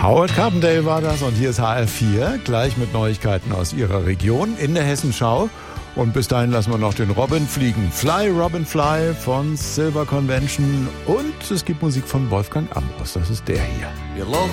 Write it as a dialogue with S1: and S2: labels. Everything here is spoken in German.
S1: Howard Carpendale war das und hier ist HR4, gleich mit Neuigkeiten aus Ihrer Region in der Hessenschau. Und bis dahin lassen wir noch den Robin fliegen. Fly, Robin, Fly von Silver Convention. Und es gibt Musik von Wolfgang Ambros. Das ist der hier.
S2: Your love